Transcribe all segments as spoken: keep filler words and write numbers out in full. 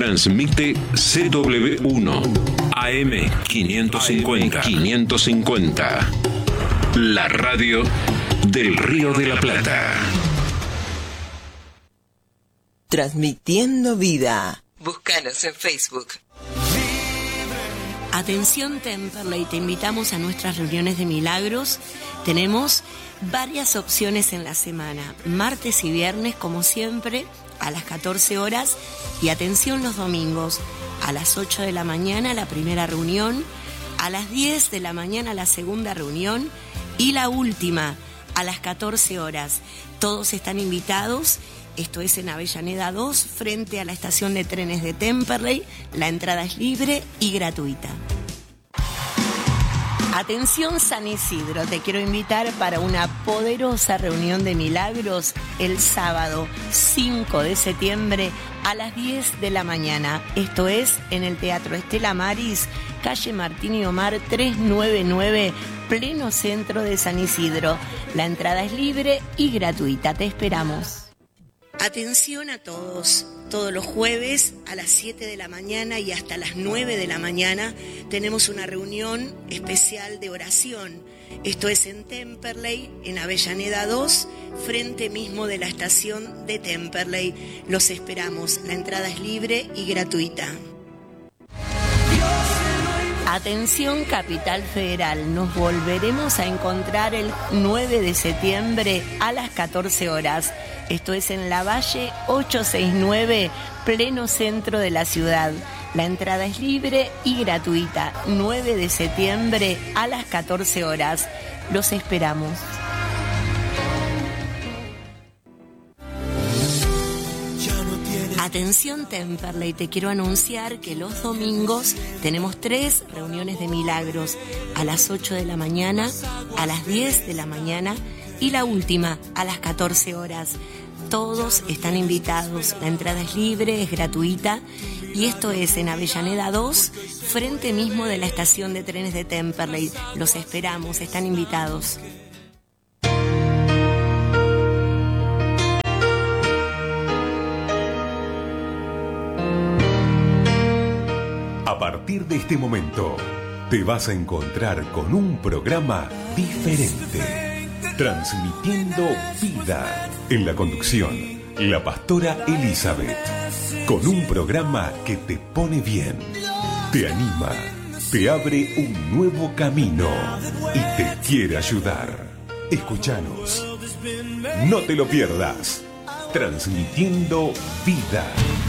Transmite C W uno, A M quinientos cincuenta. quinientos cincuenta. La radio del Río de la Plata. Transmitiendo vida. Búscanos en Facebook. Atención Temperley, te invitamos a nuestras reuniones de milagros. Tenemos varias opciones en la semana, martes y viernes como siempre a las catorce horas, y atención los domingos a las ocho de la mañana la primera reunión, a las diez de la mañana la segunda reunión y la última a las catorce horas. Todos están invitados. Esto es en Avellaneda dos, frente a la estación de trenes de Temperley. La entrada es libre y gratuita. Atención San Isidro, te quiero invitar para una poderosa reunión de milagros el sábado cinco de septiembre a las diez de la mañana. Esto es en el Teatro Estela Maris, calle Martín y Omar trescientos noventa y nueve, pleno centro de San Isidro. La entrada es libre y gratuita, te esperamos. Atención a todos, todos los jueves a las siete de la mañana y hasta las nueve de la mañana tenemos una reunión especial de oración. Esto es en Temperley, en Avellaneda dos, frente mismo de la estación de Temperley. Los esperamos, la entrada es libre y gratuita. Atención Capital Federal, nos volveremos a encontrar el nueve de septiembre a las catorce horas. Esto es en La Valle ochocientos sesenta y nueve, pleno centro de la ciudad. La entrada es libre y gratuita. nueve de septiembre a las catorce horas. Los esperamos. Atención Temperley, te quiero anunciar que los domingos tenemos tres reuniones de milagros, a las ocho de la mañana, a las diez de la mañana y la última a las catorce horas. Todos están invitados, la entrada es libre, es gratuita, y esto es en Avellaneda dos, frente mismo de la estación de trenes de Temperley. Los esperamos, están invitados. A partir de este momento, te vas a encontrar con un programa diferente, transmitiendo vida. En la conducción, la pastora Elizabeth, con un programa que te pone bien, te anima, te abre un nuevo camino y te quiere ayudar. Escúchanos, no te lo pierdas, transmitiendo vida.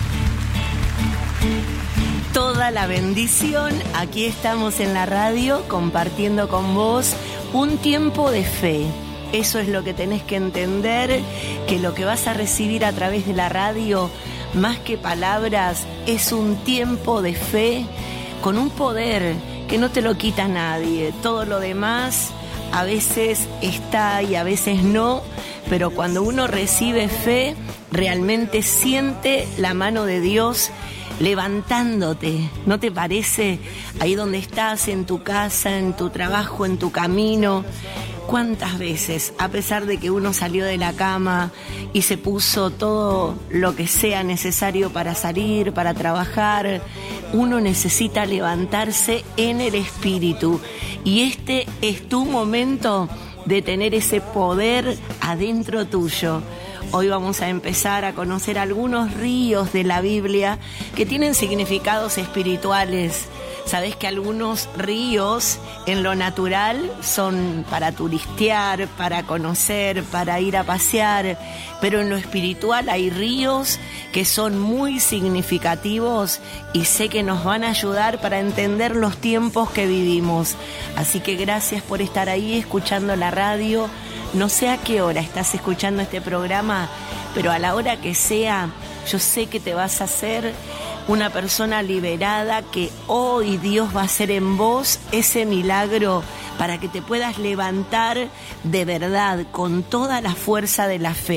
Toda la bendición, aquí estamos en la radio compartiendo con vos un tiempo de fe. Eso es lo que tenés que entender, que lo que vas a recibir a través de la radio, más que palabras, es un tiempo de fe con un poder que no te lo quita nadie. Todo lo demás a veces está y a veces no, pero cuando uno recibe fe, realmente siente la mano de Dios levantándote, ¿no te parece? Ahí donde estás, en tu casa, en tu trabajo, en tu camino. ¿Cuántas veces, a pesar de que uno salió de la cama y se puso todo lo que sea necesario para salir, para trabajar, uno necesita levantarse en el espíritu? Y este es tu momento de tener ese poder adentro tuyo. Hoy vamos a empezar a conocer algunos ríos de la Biblia que tienen significados espirituales. Sabés que algunos ríos en lo natural son para turistear, para conocer, para ir a pasear, pero en lo espiritual hay ríos que son muy significativos y sé que nos van a ayudar para entender los tiempos que vivimos. Así que gracias por estar ahí escuchando la radio. No sé a qué hora estás escuchando este programa, pero a la hora que sea, yo sé que te vas a hacer una persona liberada, que hoy Dios va a hacer en vos ese milagro para que te puedas levantar de verdad con toda la fuerza de la fe.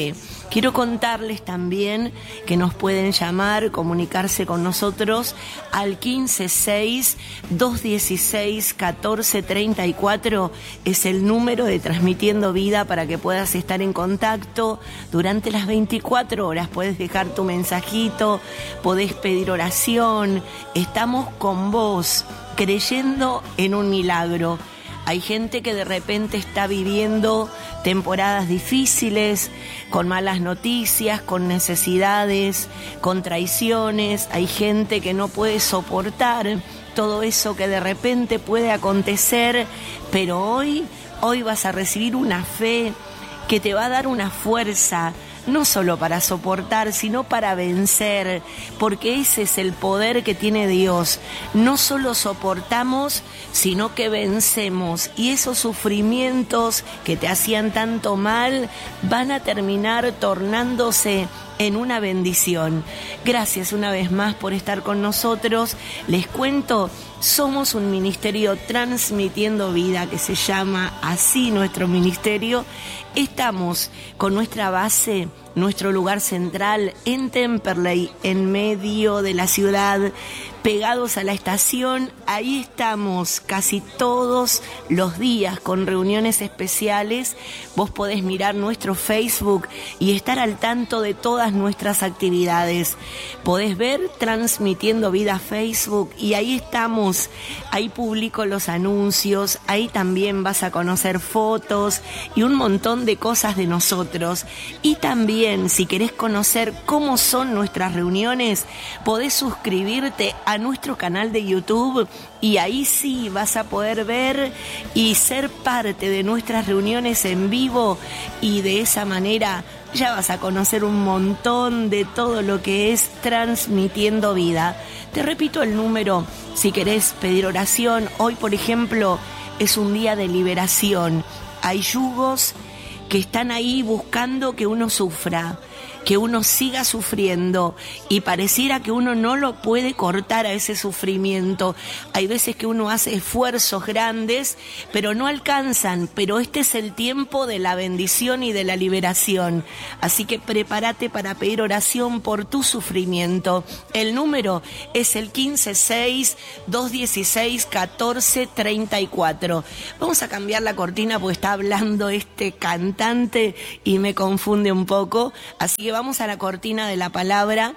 Quiero contarles también que nos pueden llamar, comunicarse con nosotros al quince seis, dos dieciséis, catorce treinta y cuatro, es el número de Transmitiendo Vida para que puedas estar en contacto durante las veinticuatro horas. Puedes dejar tu mensajito, podés pedir oración, estamos con vos, creyendo en un milagro. Hay gente que de repente está viviendo temporadas difíciles, con malas noticias, con necesidades, con traiciones. Hay gente que no puede soportar todo eso que de repente puede acontecer, pero hoy, hoy vas a recibir una fe que te va a dar una fuerza, no solo para soportar, sino para vencer, porque ese es el poder que tiene Dios. No solo soportamos, sino que vencemos, y esos sufrimientos que te hacían tanto mal van a terminar tornándose en una bendición. Gracias una vez más por estar con nosotros. Les cuento, somos un ministerio Transmitiendo Vida, que se llama así nuestro ministerio. Estamos con nuestra base, nuestro lugar central en Temperley, en medio de la ciudad, pegados a la estación. Ahí estamos casi todos los días con reuniones especiales. Vos podés mirar nuestro Facebook y estar al tanto de todas nuestras actividades. Podés ver Transmitiendo Vida Facebook y ahí estamos. Ahí publico los anuncios, ahí también vas a conocer fotos y un montón de cosas de nosotros. Y también, si querés conocer cómo son nuestras reuniones, podés suscribirte a nuestro canal de YouTube y ahí sí vas a poder ver y ser parte de nuestras reuniones en vivo, y de esa manera ya vas a conocer un montón de todo lo que es Transmitiendo Vida. Te repito el número si querés pedir oración. Hoy, por ejemplo, es un día de liberación. Hay yugos que están ahí buscando que uno sufra, que uno siga sufriendo, y pareciera que uno no lo puede cortar a ese sufrimiento. Hay veces que uno hace esfuerzos grandes, pero no alcanzan, pero este es el tiempo de la bendición y de la liberación. Así que prepárate para pedir oración por tu sufrimiento. El número es el quince seis, dos dieciséis, catorce treinta y cuatro. Vamos a cambiar la cortina porque está hablando este cantante y me confunde un poco, así que vamos a la cortina de la palabra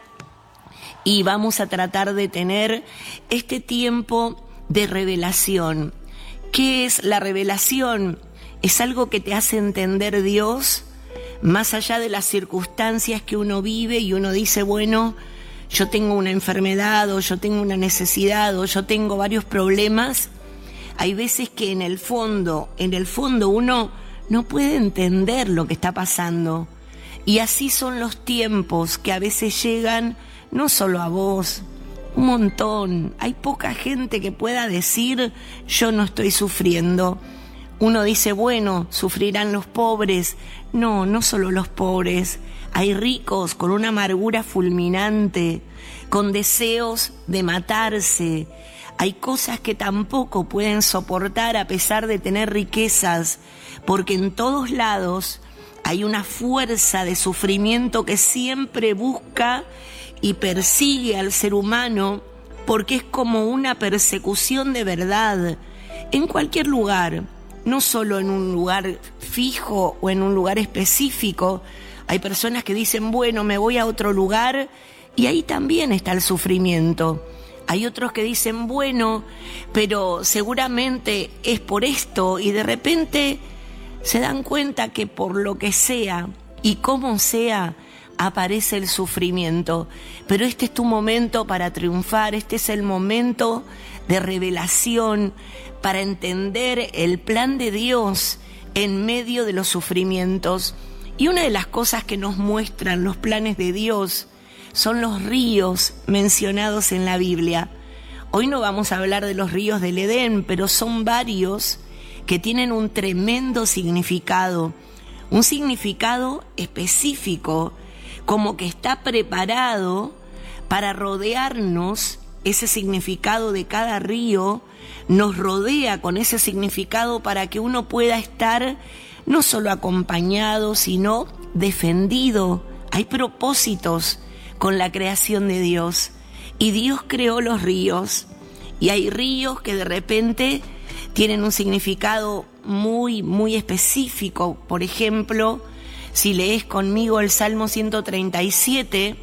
y vamos a tratar de tener este tiempo de revelación. ¿Qué es la revelación? Es algo que te hace entender Dios más allá de las circunstancias que uno vive, y uno dice, bueno, yo tengo una enfermedad, o yo tengo una necesidad, o yo tengo varios problemas. Hay veces que en el fondo, en el fondo uno no puede entender lo que está pasando. Y así son los tiempos que a veces llegan, no solo a vos, un montón. Hay poca gente que pueda decir, yo no estoy sufriendo. Uno dice, bueno, sufrirán los pobres. No, no solo los pobres. Hay ricos con una amargura fulminante, con deseos de matarse. Hay cosas que tampoco pueden soportar a pesar de tener riquezas, porque en todos lados hay una fuerza de sufrimiento que siempre busca y persigue al ser humano, porque es como una persecución de verdad en cualquier lugar, no solo en un lugar fijo o en un lugar específico. Hay personas que dicen, bueno, me voy a otro lugar, y ahí también está el sufrimiento. Hay otros que dicen, bueno, pero seguramente es por esto, y de repente se dan cuenta que por lo que sea y como sea, aparece el sufrimiento. Pero este es tu momento para triunfar, este es el momento de revelación, para entender el plan de Dios en medio de los sufrimientos. Y una de las cosas que nos muestran los planes de Dios son los ríos mencionados en la Biblia. Hoy no vamos a hablar de los ríos del Edén, pero son varios que tienen un tremendo significado, un significado específico, como que está preparado para rodearnos. Ese significado de cada río nos rodea con ese significado para que uno pueda estar no solo acompañado, sino defendido, hay propósitos con la creación de Dios. Y Dios creó los ríos, y hay ríos que de repente tienen un significado muy, muy específico. Por ejemplo, si lees conmigo el Salmo ciento treinta y siete,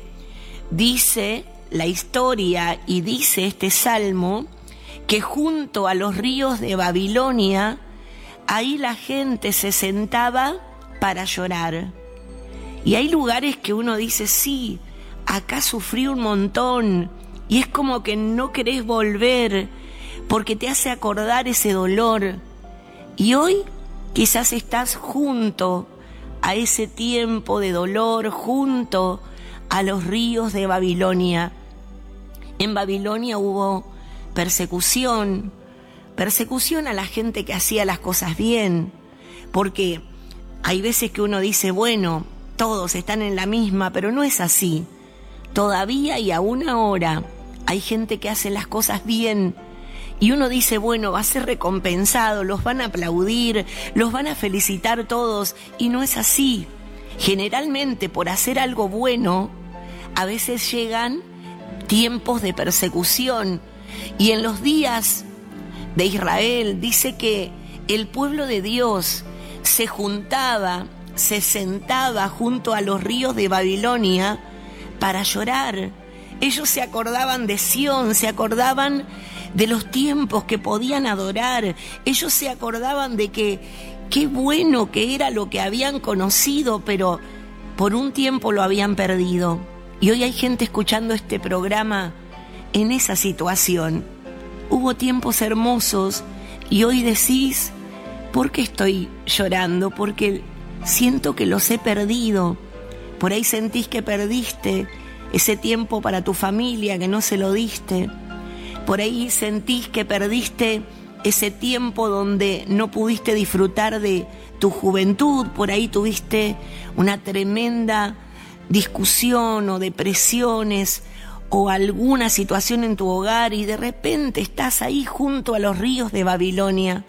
dice la historia y dice este salmo que junto a los ríos de Babilonia, ahí la gente se sentaba para llorar. Y hay lugares que uno dice, sí, acá sufrí un montón, y es como que no querés volver, porque te hace acordar ese dolor. Y hoy quizás estás junto a ese tiempo de dolor, junto a los ríos de Babilonia. En Babilonia hubo persecución, persecución a la gente que hacía las cosas bien, porque hay veces que uno dice, bueno, todos están en la misma, pero no es así. Todavía y aún ahora hay gente que hace las cosas bien y uno dice, bueno, va a ser recompensado, los van a aplaudir, los van a felicitar todos, y no es así. Generalmente por hacer algo bueno, a veces llegan tiempos de persecución, y en los días de Israel dice que el pueblo de Dios se juntaba, se sentaba junto a los ríos de Babilonia para llorar. Ellos se acordaban de Sión, se acordaban de los tiempos que podían adorar. Ellos se acordaban de que qué bueno que era lo que habían conocido, pero por un tiempo lo habían perdido. Y hoy hay gente escuchando este programa en esa situación. Hubo tiempos hermosos y hoy decís, ¿por qué estoy llorando? Porque siento que los he perdido. Por ahí sentís que perdiste ese tiempo para tu familia, que no se lo diste. Por ahí sentís que perdiste ese tiempo donde no pudiste disfrutar de tu juventud. Por ahí tuviste una tremenda discusión o depresiones o alguna situación en tu hogar y de repente estás ahí junto a los ríos de Babilonia.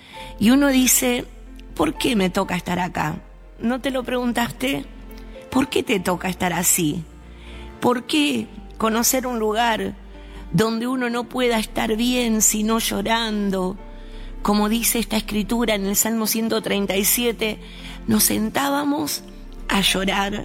Y uno dice, ¿por qué me toca estar acá? ¿No te lo preguntaste? ¿Por qué te toca estar así? ¿Por qué conocer un lugar donde uno no pueda estar bien sino llorando? Como dice esta escritura en el Salmo ciento treinta y siete, nos sentábamos a llorar.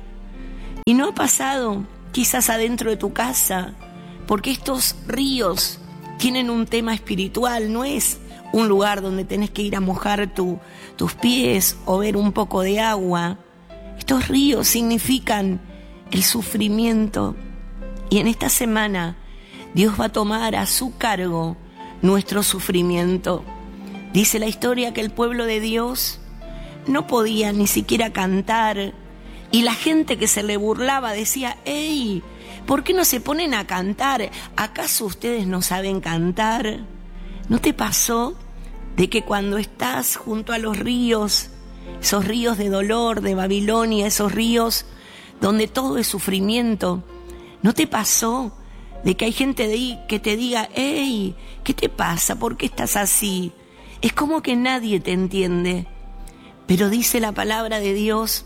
Y no ha pasado quizás adentro de tu casa, porque estos ríos tienen un tema espiritual, no es un lugar donde tenés que ir a mojar tu, tus pies o ver un poco de agua. Estos ríos significan el sufrimiento, y en esta semana Dios va a tomar a su cargo nuestro sufrimiento. Dice la historia que el pueblo de Dios no podía ni siquiera cantar, y la gente que se le burlaba decía, ¡ey! ¿Por qué no se ponen a cantar? ¿Acaso ustedes no saben cantar? ¿No te pasó de que cuando estás junto a los ríos, esos ríos de dolor de Babilonia, esos ríos donde todo es sufrimiento, ¿no te pasó de que hay gente de ahí que te diga, ¡ey! ¿Qué te pasa? ¿Por qué estás así? Es como que nadie te entiende. Pero dice la palabra de Dios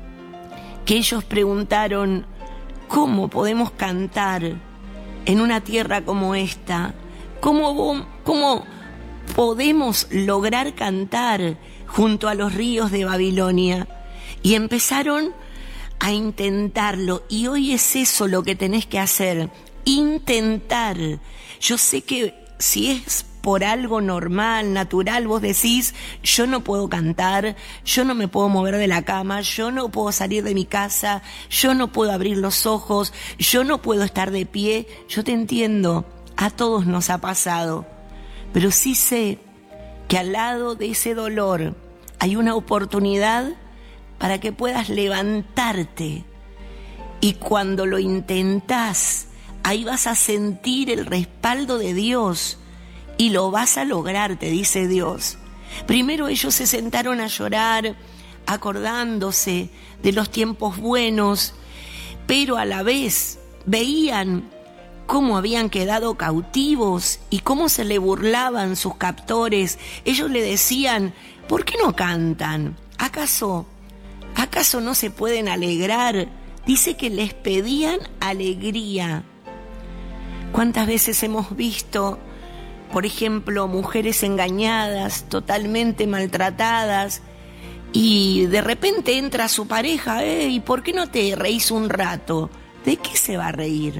que ellos preguntaron, ¿cómo podemos cantar en una tierra como esta? ¿Cómo, cómo podemos lograr cantar junto a los ríos de Babilonia? Y empezaron a intentarlo, y hoy es eso lo que tenés que hacer, intentar. Yo sé que si es por algo normal, natural, vos decís, yo no puedo cantar, yo no me puedo mover de la cama, yo no puedo salir de mi casa, yo no puedo abrir los ojos, yo no puedo estar de pie. Yo te entiendo, a todos nos ha pasado, pero sí sé que al lado de ese dolor hay una oportunidad para que puedas levantarte, y cuando lo intentás, ahí vas a sentir el respaldo de Dios y lo vas a lograr, te dice Dios. Primero ellos se sentaron a llorar, acordándose de los tiempos buenos, pero a la vez veían cómo habían quedado cautivos y cómo se le burlaban sus captores. Ellos le decían, ¿por qué no cantan? ¿Acaso ¿Acaso no se pueden alegrar? Dice que les pedían alegría. ¿Cuántas veces hemos visto, por ejemplo, mujeres engañadas, totalmente maltratadas, y de repente entra su pareja, ¿eh? ¿Y por qué no te reís un rato? ¿De qué se va a reír?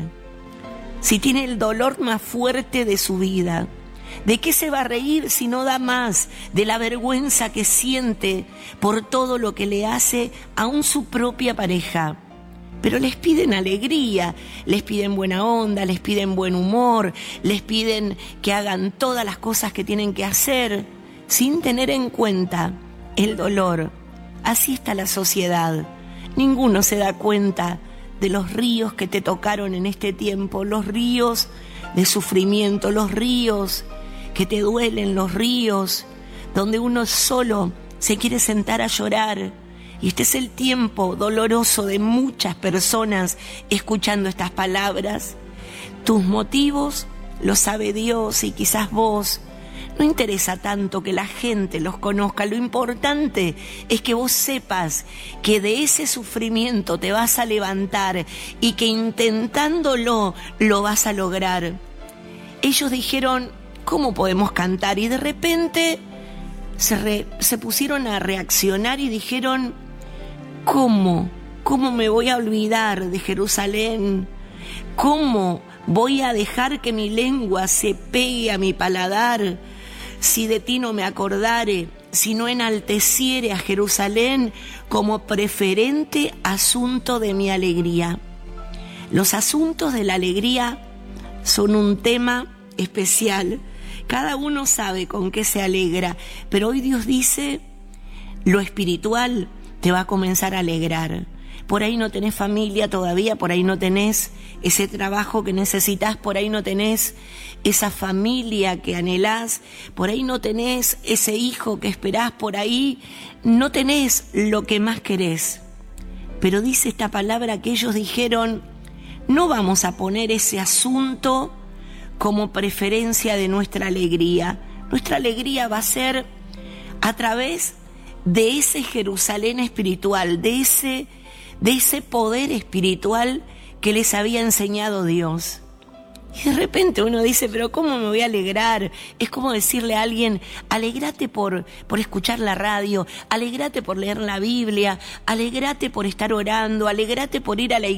Si tiene el dolor más fuerte de su vida, ¿de qué se va a reír si no da más de la vergüenza que siente por todo lo que le hace aún su propia pareja? Pero les piden alegría, les piden buena onda, les piden buen humor, les piden que hagan todas las cosas que tienen que hacer, sin tener en cuenta el dolor. Así está la sociedad. Ninguno se da cuenta de los ríos que te tocaron en este tiempo, los ríos de sufrimiento, los ríos que te duelen, los ríos donde uno solo se quiere sentar a llorar. Y este es el tiempo doloroso de muchas personas escuchando estas palabras. Tus motivos los sabe Dios y quizás vos. No interesa tanto que la gente los conozca. Lo importante es que vos sepas que de ese sufrimiento te vas a levantar y que intentándolo lo vas a lograr. Ellos dijeron, ¿cómo podemos cantar? Y de repente se, re, se pusieron a reaccionar y dijeron, ¿cómo? ¿Cómo me voy a olvidar de Jerusalén? ¿Cómo voy a dejar que mi lengua se pegue a mi paladar? Si de ti no me acordare, si no enalteciere a Jerusalén como preferente asunto de mi alegría. Los asuntos de la alegría son un tema especial. Cada uno sabe con qué se alegra, pero hoy Dios dice, lo espiritual te va a comenzar a alegrar. Por ahí no tenés familia todavía, por ahí no tenés ese trabajo que necesitas, por ahí no tenés esa familia que anhelás, por ahí no tenés ese hijo que esperás, por ahí no tenés lo que más querés. Pero dice esta palabra que ellos dijeron, no vamos a poner ese asunto como preferencia de nuestra alegría. Nuestra alegría va a ser a través de ese Jerusalén espiritual, de ese, de ese poder espiritual que les había enseñado Dios. Y de repente uno dice, pero ¿cómo me voy a alegrar? Es como decirle a alguien, alégrate por, por escuchar la radio, alégrate por leer la Biblia, alégrate por estar orando, alégrate por ir a la iglesia.